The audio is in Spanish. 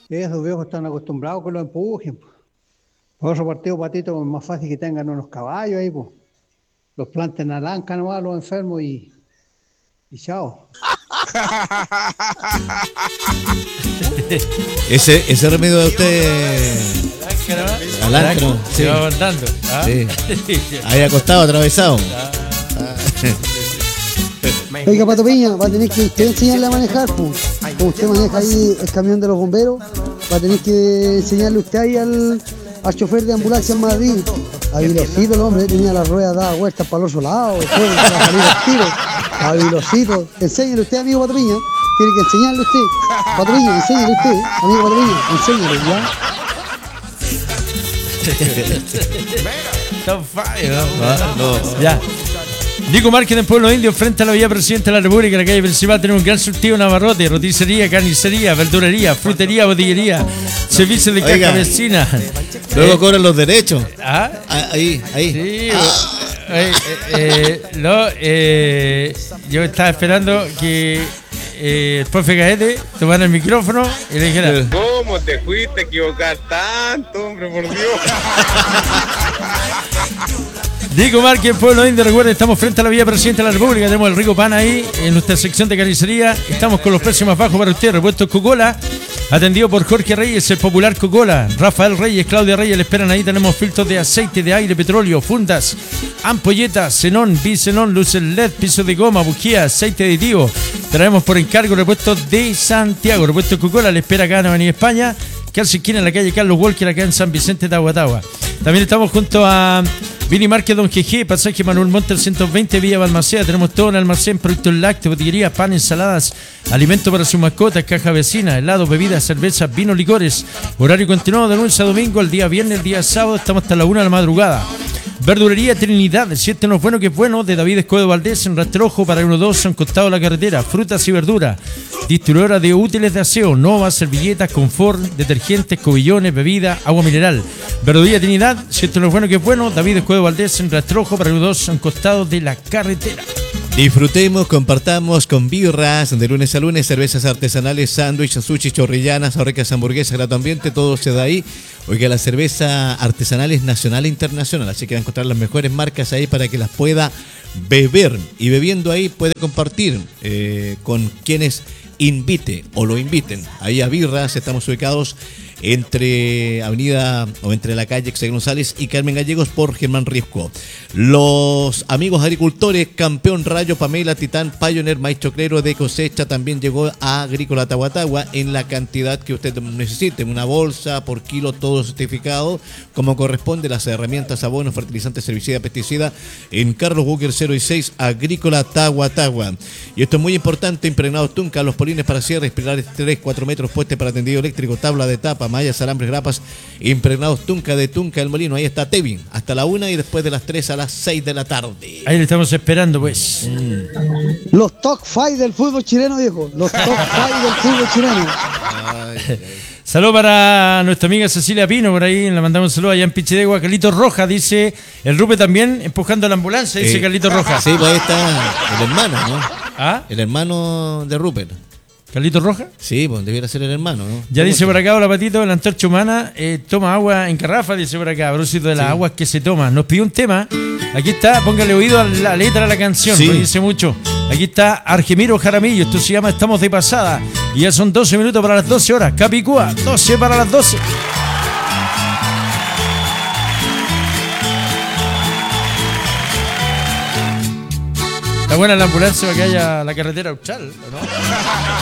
Esos viejos están acostumbrados que lo empujen, po. Por otro partido, Patito, es más fácil que tengan unos caballos ahí, pues. Los planten naranja nomás, los enfermos y chao. Ese remedio de usted. Al áncaro, sí. Se va aguantando. ¿Ah? Sí. Ahí acostado, atravesado. Oiga, Pato Piña, va a tener que usted enseñarle a manejar, pues. Como usted maneja ahí el camión de los bomberos, va a tener que enseñarle usted ahí al chofer de ambulancia en Madrid. Habilosito el hombre, tenía las ruedas dadas vueltas para el otro lado, después para salir al tiro. Habilosito. Enséñale usted, amigo Pato Piña. Tiene que enseñarle usted. Pato Piña, enséñale usted. Amigo Pato Piña, enséñale, ¿ya? Está fire, ¿no? Ya. Nico Márquez en Pueblo Indio, frente a la Vía Presidente de la República, en la calle principal, tenemos un gran surtido en abarrote, roticería, carnicería, verdurería, frutería, botillería, servicios de caja vecina. Luego cobran los derechos. ¿Ah? Ahí. Sí. Yo estaba esperando que el profe Gaete tomara el micrófono y le dijera: ¿cómo te fuiste a equivocar tanto, hombre, por Dios? Nico Márquez, Pueblo Indio, recuerden, estamos frente a la Vía Presidente de la República, tenemos el rico pan ahí en nuestra sección de carnicería, estamos con los precios más bajos para usted, repuestos Coca-Cola, atendido por Jorge Reyes, el popular Coca-Cola, Rafael Reyes, Claudia Reyes, le esperan ahí, tenemos filtros de aceite, de aire, petróleo, fundas, ampolletas, xenón, bisenón, luces LED, pisos de goma, bujía, aceite aditivo, traemos por encargo repuestos de Santiago, repuestos Coca-Cola, le espera acá en Avenida España, casi esquina en la calle Carlos Walker, acá en San Vicente de Aguatagua. También estamos junto a Vini Márquez, Don GG, pasaje Manuel Monte, el 120, Villa Balmaceda. Tenemos todo en almacén, productos lácteos, botillería, pan, ensaladas, alimento para sus mascotas, caja vecina, helados, bebidas, cervezas, vino, licores. Horario continuado de lunes a domingo, el día viernes, el día sábado, estamos hasta la 1 de la madrugada. Verdulería Trinidad, si este no es bueno que es bueno, de David Escobedo Valdés, en Rastrojo, para 1-2, a un costado de la carretera, frutas y verduras, distribuidora de útiles de aseo, Nova, servilletas, confort, detergentes, cobillones, bebidas, agua mineral. Verdulería Trinidad, si esto no es bueno que es bueno, David Escobedo Valdés, en Rastrojo, para 1-2, a un costado de la carretera. Disfrutemos, compartamos con birras de lunes a lunes, cervezas artesanales, sándwiches, sushi, chorrillanas, ricas hamburguesas, grato ambiente, todo se da ahí. Oiga, la cerveza artesanal es nacional e internacional, así que va a encontrar las mejores marcas ahí para que las pueda beber. Y bebiendo ahí puede compartir con quienes invite o lo inviten. Ahí a birras, estamos ubicados entre la calle Xavier González y Carmen Gallegos por Germán Riesco. Los amigos agricultores, Campeón, Rayo, Pamela, Titán, Pioneer, Maíz Choclero de cosecha también llegó a Agrícola Tahuatahua en la cantidad que usted necesite, una bolsa por kilo, todo certificado como corresponde, las herramientas, abonos, fertilizantes, herbicida, pesticida en Carlos Walker 06, Agrícola Tahuatahua. Y esto es muy importante, impregnados Tunca, los polines para cierres, pilares 3-4 metros, pueste para tendido eléctrico, tabla de tapa, mallas, alambres, grapas, impregnados Tunca de Tunca el Molino. Ahí está Tevin, hasta la 1 y después de las 3 a las 6 de la tarde. Ahí le estamos esperando, pues. Los top 5 del fútbol chileno, viejo. Los top 5 del fútbol chileno. Saludos para nuestra amiga Cecilia Pino, por ahí le mandamos un saludo allá en Pichidegua. Carlito Roja, dice el Rupe también, empujando la ambulancia, dice Carlito Roja. Sí, pues ahí está el hermano, ¿no? ¿Ah? El hermano de Rupert. ¿Carlito Roja? Sí, pues debiera ser el hermano, ¿no? Ya dice por acá, hola Patito, la antorcha humana toma agua en garrafa, dice por acá, a propósito de las aguas que se toman. Nos pidió un tema, aquí está, póngale oído a la letra de la canción, sí. Dice mucho. Aquí está Argemiro Jaramillo, esto se llama Estamos de Pasada, y ya son 12 minutos para las 12 horas, Capicúa, 12 para las 12. Está buena la ambulancia para que haya la carretera austral, ¿no?